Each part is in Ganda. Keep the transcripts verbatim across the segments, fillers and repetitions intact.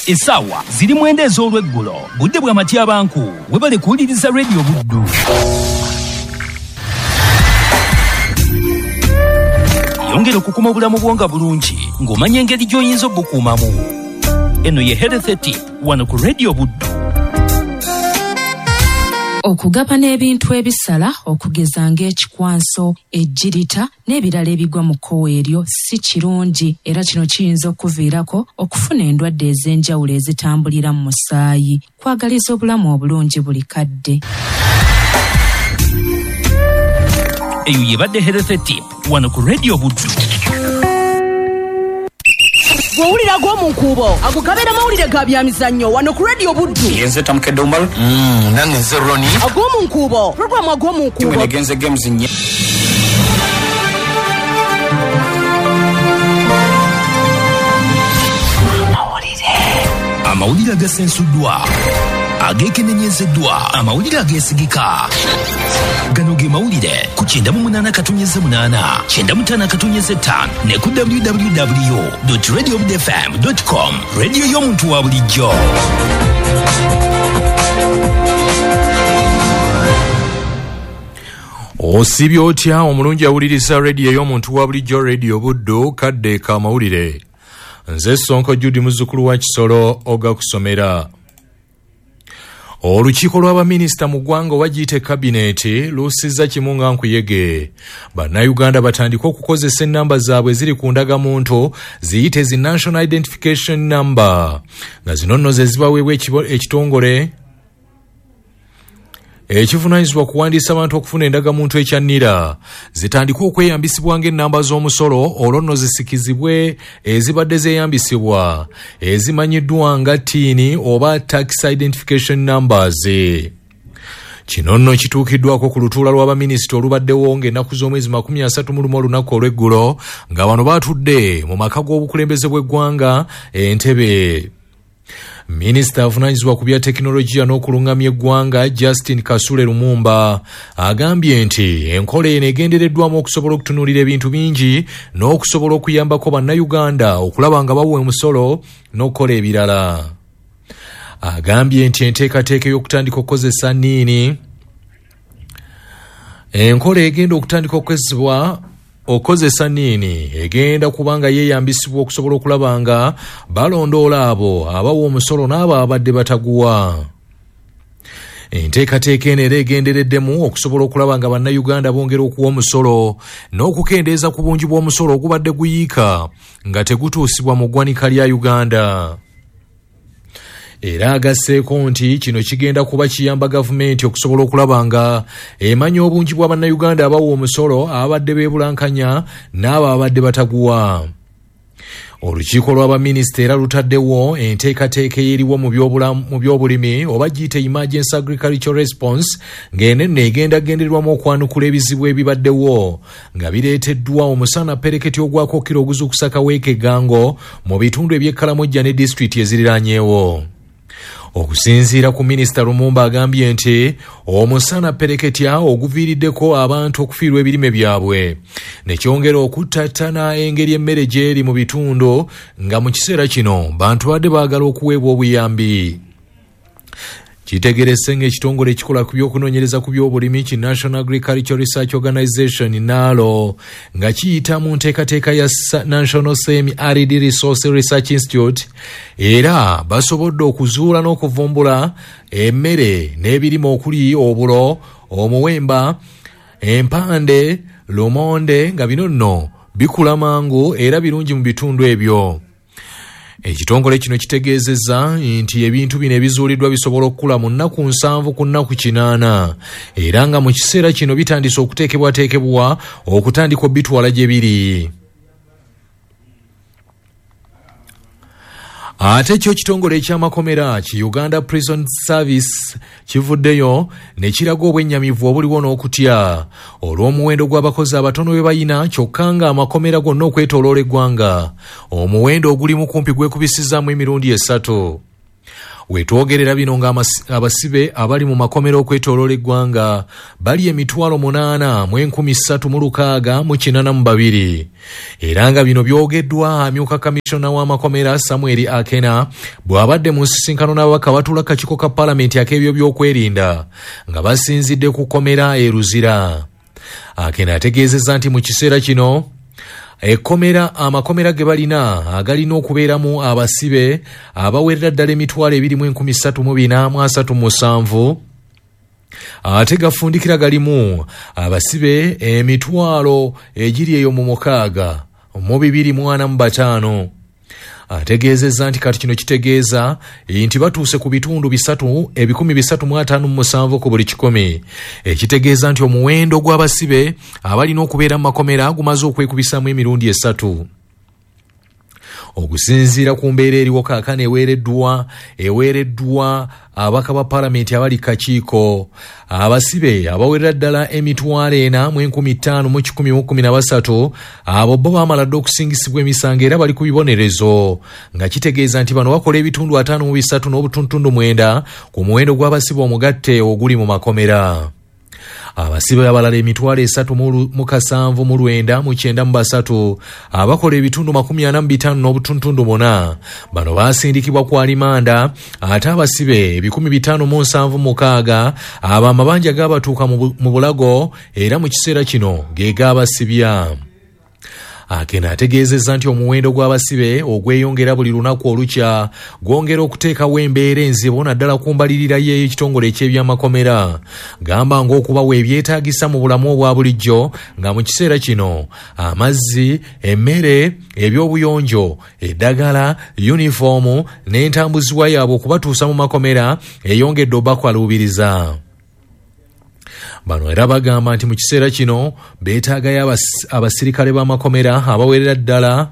Esawa ziri mwenda ez'olweggulo budde bwa matyabanku webale kuwuliriza Radio Buddu. Yongera okukuma obulamu bwonga bulungi ng'omanya engeri gy'oyinza obukuumamu. Eno ye Health Tip wano ku Radio Buddu. Okugapa n'ebintu ebisala okugeza ng'ekikwanso, ejjirita n'ebirala ebigwa mu kkowe eryo si kirungi, era kino kiyinza okuviirako okufuna endwadde ez'enjawulo ezitambulira mu musaayi. Kwagaliza obulamu obulungi buli kadde. Eyo yebadde Health Tip wano ku Radio Buddu. Gwewulira gw'omunkuubo agugabira mawulire ga byamizannyo wano ku Radio Buddu. Yenze tamkedde umalu mm, nange nze Roni agw'omunkuubo programu agw'omunkuubo timu negenze games nye amawulire agasensuddwa ageekenenyezeddwa amawulire ageesigika. Gano ge mawulire ku kyenda mu munaana katonyeze munaana kyenda mu ttaano katonyeze ttaano ne ku w w w dot radio buddu f m dot com. Radio y'omuntu wa bulijjo. Osibye otya omulungi awuliriza radio y'omuntu wa bulijjo Radio Buddu kadde ka mawulire. Nze Sonko Judy muzzukulu wa Kisolo ogakusomera. Olukiiko lw'abaminisita mu ggwanga wagiyite kabineti lussizza Kimunga Nkuyege. Bannayuganda batandika okukozesa ennamba zaabwe ziri ku ndagamuntu ziyite zi National Identification Number nga zino nno ze zibaweebwa ekitongole ekivunaanyizibwa kuwandiisa abantu okufuna endagamuntu ekyannira. Zitandika okweyambisibwa ng'ennamba z'omusolo olwo nno zisikizibwe ezibadde zeeyambisibwa ezimanyiddwa nga ttiini oba tax identification numbers. Kino nno kituukiddwako ku lutuula lw'abaminisita olubaddewo ng'ennaku z'omwezi makumi asatu mu lumu olunaku olw'eggulo nga bano baatudde mu maka g'obukulembeze bw'eggwanga Entebbe. Minisita avunaanyizibwa ku bya tekinologiya n'okulungamya eggwanga Justin Kasule Lumumba agambye nti enkola eno egendereddwamu okusobola okutunuulira ebintu bingi n'okusobola okuyambako bannayuganda okulaba nga bawa omusolo n'okukola ebirala. Agambye nti enteekateeka y'okutandika okukozesa nniini enkola egenda okutandika okukozesebwa okozesa nniini egenda kubanga yeeyambisibwa okusobola okulaba nga balondoola abo abawa omusolo n'abo abadde bataguwa. Enteekateeka eno era egendereddemu okusobola okulaba nga bannayuganda bongera okuwa omusolo n'okukendeeza ku bungi bw'omusolo ogubadde guyiika nga tegutuusibwa mu ggwanika lya Uganda. Era agasseeko nti kino kigenda kuba kiyamba gavumenti okusobola okulaba nga emanya obungi bwa bannayuganda abawa omusolo abadde beebulankanya n'abo abadde bataguwa. Olukiiko lw'abaminisita era lutaddewo enteekateeka eyeriwo mu by'obulimi oba giyite emergency agricultural response ng'eno nno egenda gendererwamu okwanukula ebizibu ebibaddewo nga bireeteddwa omusana pereketi ogwakokkira oguzuukusa Kaweeke Gango mu bitundu eby'Ekkalamojja ne disitulikiti eziriraanyeewo. Okusinziira ku minisita Lumumba agambye nti omusana pereketya oguviiriddeko abantu okufiirwa ebirime byabwe ne kyongera okuttattana engeri emmere gy'eri mu bitundu nga mu kiseera kino bantu badde baagala okuweebwa obuyambi. Kitegerese ng'ekitongole ekikola ku by'okunoonyereza ku by'obulimi ki National Agricultural Research Organization NALO nga kiyita mu nteekateeka ya National Semi-Arid Resource Research Institute era basobodde okuzuula n'okuvumbula emmere n'ebirime okuli obulo, omuwemba, empande, lumonde nga bino nno bikula mangu era birungi mu bitundu ebyo. Ekitongole kino kitegeezezza nti ebintu bino ebizuuliddwa bisobola okukula mu nnaku nsanvu ku nnaku kinaana era nga mu kiseera kino bitandise okuteekebwateekebwa okutandika obitwala gye biri. Ate kyo kitongole eky'amakomera ki Uganda Prison Service kivuddeyo ne kiraga obwennyamivu obuliwo n'okutya olw'omuwendo gw'abakozi abatono be bayina kyokka nga amakomera gonna okwetooloola eggwanga omuwendo ogulimu kumpi gwekubisizaamu emirundi esatu. wetwogerera bino ng'abasibe abali mu makomero okwetooloola eggwanga bali emitwalo munaana mu enkumi ssatu mu lukaaga mu kinaana mu babiri era nga bino byogeddwa amyuka kamisona w'amakomera Samuel Akena bw'abadde mu nsisinkano n'ababaka batuula kakiiko ka paalamenti ak'ebyo by'okwerinda nga basinzidde ku kkomera e Luzira. Akena ategeezezza nti mu kiseera kino ekkomera amakomera ge balina agalina okubeeramu abasibe abawerera ddala emitwalo ebiri mu enkumi ssatu mu bina mu asatu mu musanvu ate gafundikira galimu abasibe emitwalo egiri eyo mu mukaaga mu bibiri mu ana mu bataano. Ategeezezza nti kati kino kitegeeza nti batuuse ku bitundu bisatu ebikumi bisatu mu ataano mu musanvu ku buli kikumi ekitegeeza nti omuwendo gw'abasibe abalina okubeera mu makomera gumaze okwekubisaamu emirundi esatu. Okusinziira ku mbeera eriwo kaakano eweereddwa eweereddwa abaka ba paalamenti abali kakiiko abasibe abawerera ddala emitwalo ena mu enkumi ttaano mu kikumi mu kkumi na basatu abo bo baamala dde okusingisibwa emisango era bali ku bibonerezo nga kitegeeza nti bano bakola ebitundu ataano mu bisatu n'obutuntundu mwenda ku muwendo gw'abasibe omugatte oguli mu makomera. Abasibe abalala emitwalo esatu mu kasanvu mu lwenda mu kyenda mu basatu abakola ebitundu makumi ana mu bitaano n'obutuntundu muna bano baasindikibwa ku alimanda ate abasibe ebikumi bitaano mu nsanvu mukaaga abo amabanja gaabatuuka mu bulago era mu kiseera kino ge gaabasibya. Akena ategeezezza nti omuwendo gw'abasibe ogweyongera buli lunaku olukya gwongera okuteekawo embeera enzibu naddala ku mbalirira y'ekitongole eky'ebyamakomera gamba ng'okubawa ebyetaagisa mu bulamu obwa bulijjo nga mu kiseera kino amazzi, emmere, ebyobuyonjo, eddagala, yunifoomu n'entambuzibwa yaabwe okubatuusa mu makomera eyongedde obakwaluubiriza. Bano era bagamba nti mu kiseera kino beetaagayo abasirikale b'amakomera abawerera ddala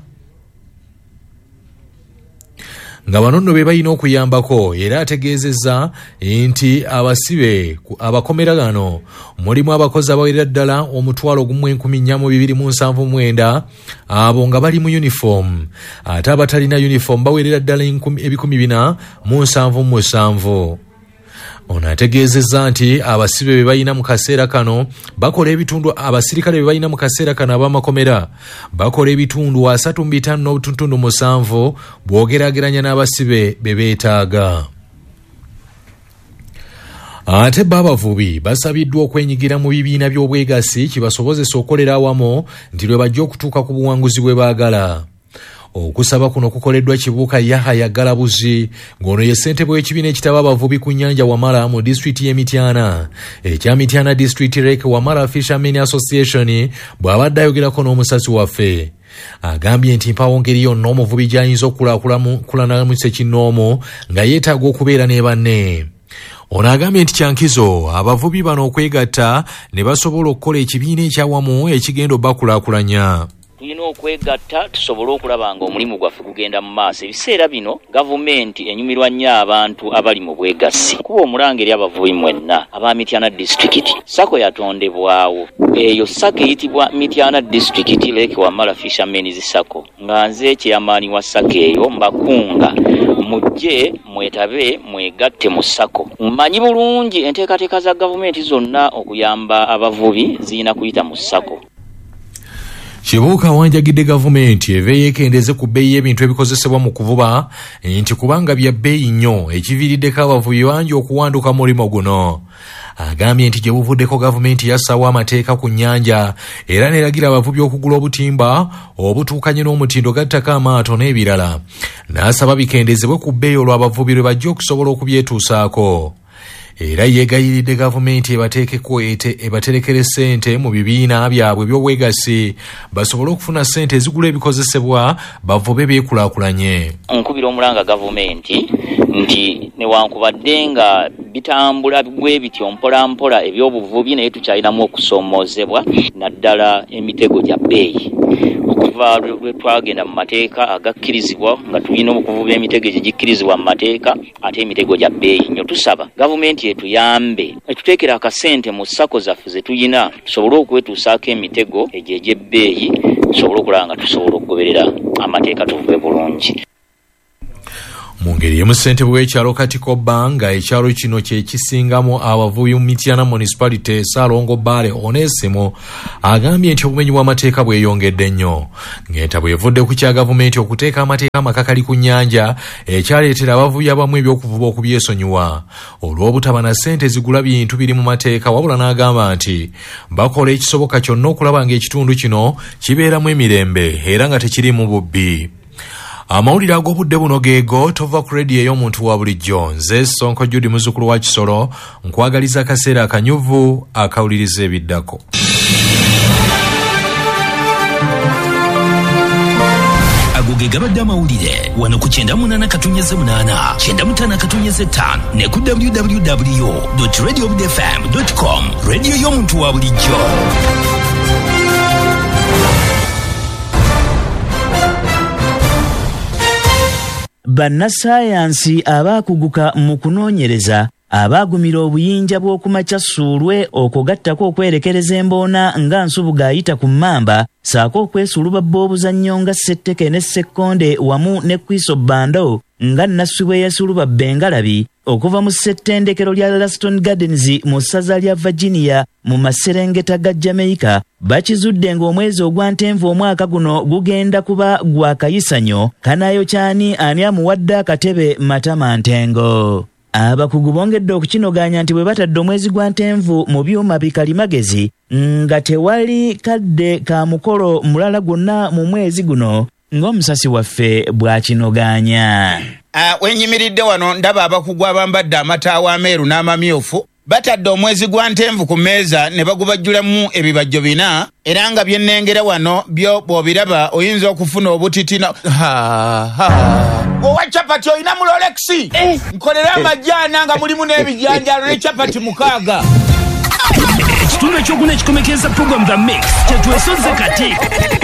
nga bano nno be balina okuyambako era ategeezezza nti abasibe abakomera gano mulimu abakozi abawerera ddala omutwalo gumu enkumi nnya mu bibiri mu nsanvu mwenda abo nga bali mu yunifoomu ate abatalina yunifoomu bawerera ddala ebikumi bina mu nsanvu mu musanvu. Ono ategeezezza nti abasibe be balina mu kaseera kano bakola ebitundu abasirikale be balina mu kaseera kano ab'amakomera bakola ebitundu asatu mu bitaano n'obutuntundu musanvu bw'ogeraageranya n'abasibe be beetaaga. Ate b'abavubi basabiddwa okwenyigira mu bibiina by'obwegassi kibasobozesa okukolera awamu nti lwe bajja okutuuka ku buwanguzi bwe baagala. Okusaba kuno kukoleddwa Kibuuka Yahaya Galabuzi ng'ono ye ssentebe w'ekibiina ekitaba abavubi ku nnyanja Wamala mu disitulikiti y'e Mityana ekya Mityana District Lake Wamala Fishermen Association bw'abadde ayogerako n'omusasi waffe. Agambye nti mpawo ngeri yonna omuvubi gy'ayinza okukulanamusa ekinnoomu nga yeetaaga okubeera ne banne. Ono agambye nti kyankizo abavubi bano okwegatta ne basobola okukola ekibiina ekyawamu ekigenda obbakulaakulanya. Tulina okwegatta tusobole okulaba nga omulimu gwaffe gugenda mu maaso. Ebiseera bino gavumenti enyumirwa nnyo abantu abali mu bwegassi. Kuba omulanga eri abavubi mwenna aba Mityana District. Sako yatondebwawo. Eyo sako eyitibwa Mityana District Lake Wamala Fishermen Sako. Nga nze kyeyamaani wa sako eyo mbakunga mujje mwetabe mwegatte mu sako. Mmanyi bulungi enteekateeka za gavumenti zonna okuyamba abavubi zirina kuyita mu sako. Kibuuka awanjagidde gavumenti eve yeekendeze ku bbeeyi y'ebintu ebikozesebwa mu kuvuba nti kubanga bya bbeeyi nnyo ekiviiriddeko abavubi bangi okuwanduka mulimo guno. Agambye nti gye buvuddeko gavumenti yassaawo amateeka ku nnyanja era n'eragira abavubi okugula obutimba obutuukanye n'omutindo gattako amaato n'ebirala. N'asaba bikendezebwe ku bbeeyi olwo abavubi lwe bajja okusobola okubyetuusaako. Era yeegayiridde gavumenti ebateekeko ebaterekere ssente mu bibiina byabwe by'obwegassi basobole okufuna ssente ezigula ebikozesebwa bavube beekulaakulanye. Nkubira omulanga gavumenti nti newankubadde nga bitambula bwe bityo mpola mpola ebyobuvubi naye tukyalinamu okusoomoozebwa naddala emitego gya bbeeyi. Okuva lwe twagenda mu mateeka agakkirizibwa nga tulina okuvuba emitego egikkirizibwa mu mateeka ate emitego gya bbeeyi nnyo. Tusaba gavumenti etuyambe etuteekera akasente mu sako zaffe ze tuyina tusobole okwetuusaako emitego egyo egy'ebbeeyi tusobole okulaba nga tusobola okugoberera amateeka tuvube bulungi. mu ngeri emu ssentebe w'ekyalo Katiko Banga ekyalo kino kye kisingamu abavubi mu Mityana municipality Saalongo Bale Onesimo agambye nti obumenyi bw'amateeka bweyongedde nnyo ng'entabwe evudde ku kya gavumenti okuteeka amateeka amakakali ku nnyanja ekyaleetera abavubi abamu ebyokuvuba okubyesonyiwa olw'obutaba na ssente zigula bintu biri mu mateeka wabula n'agamba nti bakola ekisoboka kyonna okulaba ng'ekitundu kino kibeeramu emirembe era nga tekirimu bubbi. Amawulire ag'obudde buno geego tova ku radio ey'omuntu wa bulijjo nze Sonko Judy muzzukulu wa Kisolo nkwagaliza akaseera akanyuvu akawuliriza ebiddako. Agoge gabadde amawulire wano ku kyenda munaana katonnyeze munaana kyenda mutaano katonnyeze ttaano ne ku w w w dot radio obud f m dot com radio y'omuntu wa bulijjo. Bannasayansi abaakuguka mu kunoonyereza abaagumira obuyinja bw'okumakya Ssuulwe okugattako okwerekereza emboona nga Nsubuga ayita ku mmamba saako okwesuluba obuzannyo nga Ssetteke ne Ssekkonde wamu ne Kwiso Bando nga Nassibwe yasuluba Bengalabi okuva mu ssettendekero lya Laston Gardens mu ssaza lya Virginia mu maserengeta ga Jamaica bakizudde ng'omwezi ogwa Ntenvu omwaka guno gugenda kuba gwa kayisanyo kanaayo kyani ani amuwadde akatebe Matama Ntengo. Abakugu bongedde okukinoganya nti bwe batadde omwezi gwa Ntenvu mu byuma bikalimagezi nga tewali kadde ka mukolo mulala gwonna mu mwezi guno ng'omusasi waffe bw'akinoganya. Uh, wenyimiridde wano ndaba abakugu abambadde amataawo ameeru n'amamyufu batadde omwezi gwa Ntenvu ku mmeeza ne bagubajjulamu ebibajjo bina era nga byennengera wano byo bw'obiraba oyinza okufuna obutitina. Owa chapati oyina mu Rolexi eh. Nkolera amajjaana nga mulimu n'ebijanjalo ne chapati mukaaga. Ekitundu ekyokuna ekikomekeza program The Mix kyetwesoze kati.